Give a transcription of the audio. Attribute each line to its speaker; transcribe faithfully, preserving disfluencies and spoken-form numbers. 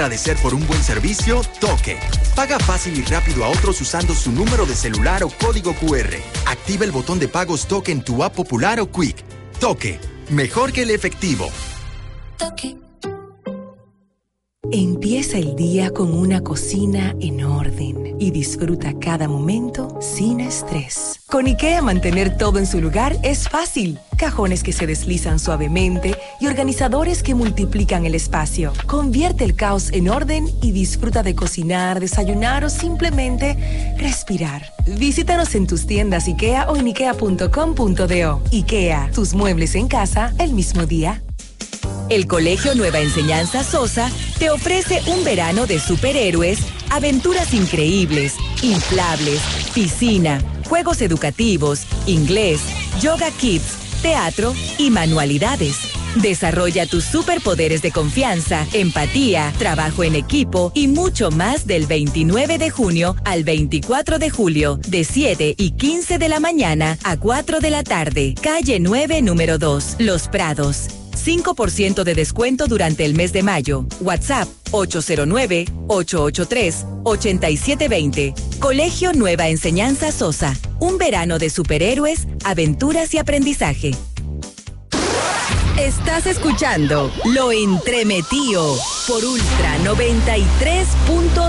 Speaker 1: Agradecer por un buen servicio, Toque. Paga fácil y rápido a otros usando su número de celular o código cu erre. Activa el botón de pagos Toque en tu app Popular o Quick. Toque, mejor que el efectivo.
Speaker 2: Toque.
Speaker 3: Empieza el día con una cocina en orden y disfruta cada momento sin estrés. Con IKEA mantener todo en su lugar es fácil. Cajones que se deslizan suavemente y organizadores que multiplican el espacio. Convierte el caos en orden y disfruta de cocinar, desayunar o simplemente respirar. Visítanos en tus tiendas IKEA o en ikea punto com punto do. IKEA, tus muebles en casa el mismo día.
Speaker 4: El Colegio Nueva Enseñanza Sosa te ofrece un verano de superhéroes, aventuras increíbles, inflables, piscina, juegos educativos, inglés, yoga kids, teatro y manualidades. Desarrolla tus superpoderes de confianza, empatía, trabajo en equipo y mucho más del veintinueve de junio al veinticuatro de julio, de siete y quince de la mañana a cuatro de la tarde. Calle nueve, número dos, Los Prados. cinco por ciento de descuento durante el mes de mayo. WhatsApp ocho cero nueve, ocho ocho tres, ocho siete dos cero. Colegio Nueva Enseñanza Sosa. Un verano de superhéroes, aventuras y aprendizaje. Estás escuchando Lo Entremetío por Ultra noventa y tres punto